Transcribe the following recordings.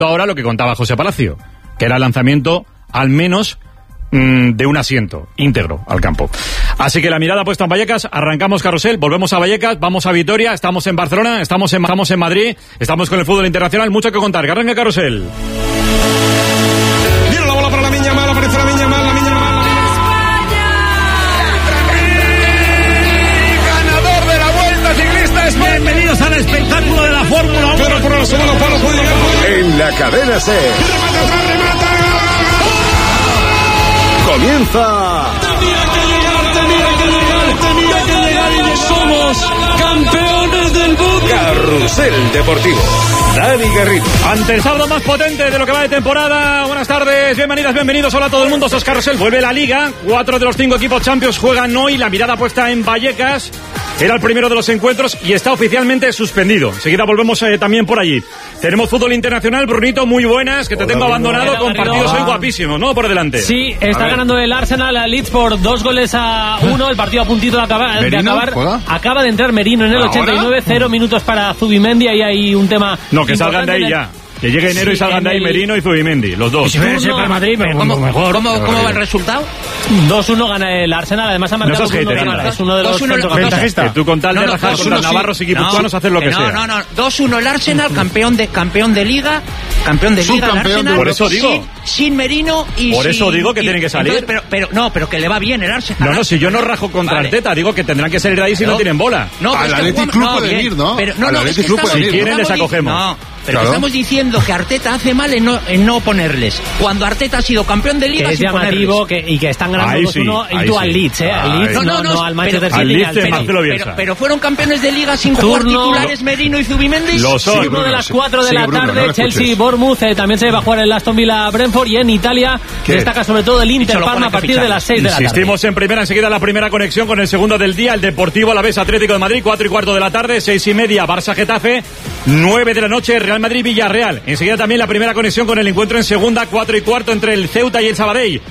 ahora lo que contaba José Palacio, que era el lanzamiento al menos de un asiento íntegro al campo. Así que la mirada puesta en Vallecas, arrancamos carrusel, volvemos a Vallecas, vamos a Vitoria, estamos en Barcelona, estamos en Madrid, estamos con el fútbol internacional, mucho que contar, que arranque carrusel. Viene la bola para Lamine Yamal, aparece Lamine Yamal. Ganador de la Vuelta Ciclista España. Bienvenidos al espectáculo de la Fórmula 1. Pero por el segundo palo puede llegar. En la cadena C. Remata. Comienza. Tenía que llegar y somos campeones del mundo. Carrusel Deportivo. Dani Garrido. Ante el sábado más potente de lo que va de temporada. Buenas tardes, bienvenidas, bienvenidos. Hola a todo el mundo, sos Carrusel. Vuelve la Liga. 4 de los 5 equipos Champions juegan hoy. La mirada puesta en Vallecas. Era el primero de los encuentros y está oficialmente suspendido. Enseguida volvemos también por allí. Tenemos fútbol internacional. Brunito, muy buenas, que te tengo abandonado con partidos hoy guapísimos, ¿no? Por delante. Sí, está ganando el Arsenal a Leeds por 2-1. El partido a puntito de acabar. Acaba de entrar Merino en el 89. 0 minutos para Zubimendi. Ahí hay un tema. No, que salgan de ahí ya. Que llegue enero y salgan de ahí Merino y Zubimendi, los dos. Para Madrid, pero ¿Cómo va el resultado? 2-1 gana el Arsenal, además ha marcado es uno de los ventajistas. Que tú con tal de rajar contra navarros y guipuzcoanos haces lo que sea. No, 2-1 el Arsenal, campeón de Liga el Arsenal. Por eso digo. Sin Merino y por eso digo que tienen que salir. Entonces, pero que le va bien el Arsenal. No, si yo no rajo contra Arteta, digo que tendrán que salir de ahí si no tienen bola. No, al Athletic Club pueden ir, ¿no? Si quieren les acogemos. No, pero estamos diciendo que Arteta hace mal en no ponerles. Cuando Arteta ha sido campeón de Liga, que es llamativo y que están ganando 2-1 y tú al Leeds, al Leeds, no al Manchester City ni al Chelsea. Pero fueron campeones de Liga sin jugar titulares Merino y Zubimendi. Turno de las 4 de la tarde, Chelsea-Bournemouth, también se va a jugar el Aston Villa-Brentford, y en Italia destaca sobre todo el Inter-Parma a partir de las 6 de la tarde. Insistimos en primera, enseguida la primera conexión con el segundo del día, el Deportivo Alavés Atlético de Madrid, 4:15 de la tarde, 6:30 Barça-Getafe, 9 de la noche Real Madrid-Villarreal. Enseguida también la primera conexión con el encuentro en segunda, 4:15 entre el Ceuta y el Sabadell.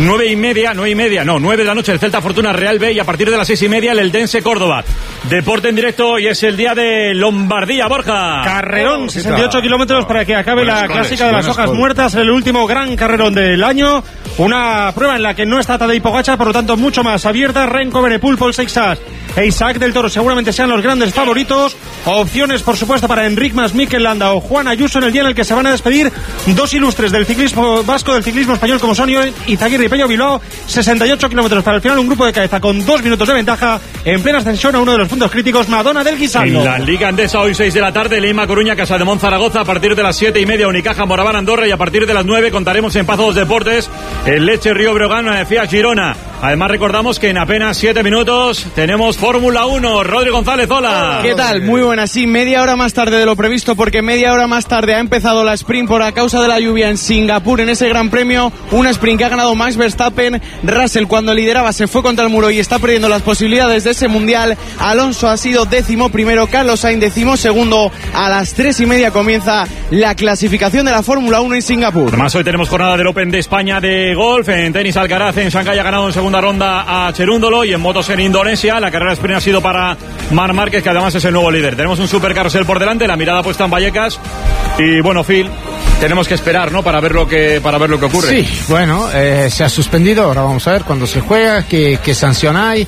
9 de la noche el Celta Fortuna Real B, y a partir de las 6:30 el Eldense Córdoba. Deporte en directo, y es el día de Lombardía, Borja. Carrerón, 68 kilómetros para que acabe la clásica de las hojas muertas, el último gran carrerón del año. Una prueba en la que no está Tadej Pogačar, por lo tanto mucho más abierta. Renko, Benepul, Paul Seixas e Isaac del Toro seguramente sean los grandes favoritos. Opciones, por supuesto, para Enric Mas, Mikel Landa o Juan Ayuso en el día en el que se van a despedir dos ilustres del ciclismo vasco, del ciclismo español, como son Izaguirre y Pello Bilbao. 68 kilómetros para el final, un grupo de cabeza con 2 minutos de ventaja en plena ascensión a uno de los puntos críticos, Madonna del Guisando. En la Liga Andesa hoy 6 de la tarde, Leima Coruña, Casademont Zaragoza, a partir de las 7:30 Unicaja Moraván Andorra, y a partir de las 9 contaremos en Pazo dos Deportes el Leche Río Breogán, Fiat Girona. Además recordamos que en apenas 7 minutos tenemos Fórmula 1. Rodri González, hola. ¿Qué tal? Muy buenas, sí, media hora más tarde de lo previsto, porque media hora más tarde ha empezado la sprint por a causa de la lluvia en Singapur, en ese gran premio, una sprint que ha ganado Max Verstappen. Russell, cuando lideraba, se fue contra el muro y está perdiendo las posibilidades de ese mundial. Alonso ha sido 11º, Carlos Sainz 12º. A las 3:30 comienza la clasificación de la Fórmula 1 en Singapur. Además, hoy tenemos jornada del Open de España de golf. En tenis, Alcaraz en Shanghái ha ganado en segunda ronda a Cherúndolo, y en motos en Indonesia la carrera sprint ha sido para Marc Márquez, que además es el nuevo líder. Tenemos un super carrusel por delante, la mirada puesta en Vallecas, y bueno, Phil, tenemos que esperar, ¿no?, para ver lo que ocurre. Sí, bueno, se ha suspendido, ahora vamos a ver cuándo se juega, qué sanción hay.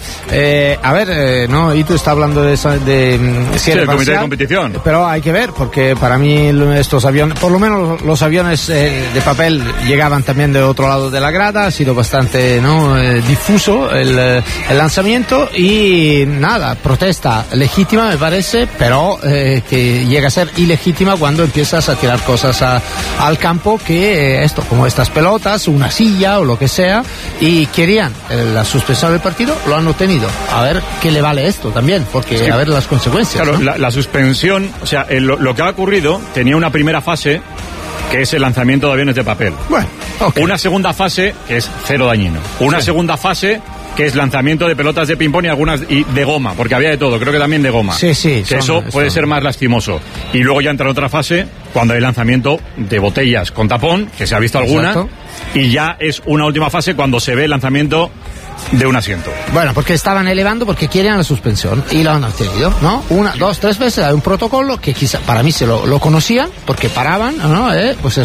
No, y tú estás hablando de el comité de competición, pero hay que ver, porque para mí estos aviones, por lo menos los aviones de papel, llegaban también de otro lado de la grada. Ha sido bastante difuso el lanzamiento, y nada, protesta legítima me parece, pero que llega a ser ilegítima cuando empiezas a tirar cosas al campo, que como estas pelotas, una silla o lo que sea, y querían la suspensión del partido, lo han obtenido. A ver qué le vale esto también, porque sí, a ver las consecuencias. Claro, ¿no? la suspensión, o sea, lo que ha ocurrido tenía una primera fase, que es el lanzamiento de aviones de papel. Bueno, okay. Una segunda fase, que es cero dañino. Una segunda fase, que es lanzamiento de pelotas de ping-pong y algunas de goma, porque había de todo, creo que también de goma. Sí. Que eso puede ser más lastimoso. Y luego ya entra otra fase, cuando hay lanzamiento de botellas con tapón, que se ha visto alguna. Exacto. Y ya es una última fase cuando se ve el lanzamiento de un asiento. Bueno, porque estaban elevando porque quieren la suspensión y lo han obtenido, ¿no? 1, 2, 3 veces. Hay un protocolo que quizá para mí se lo conocían porque paraban, ¿no? Pues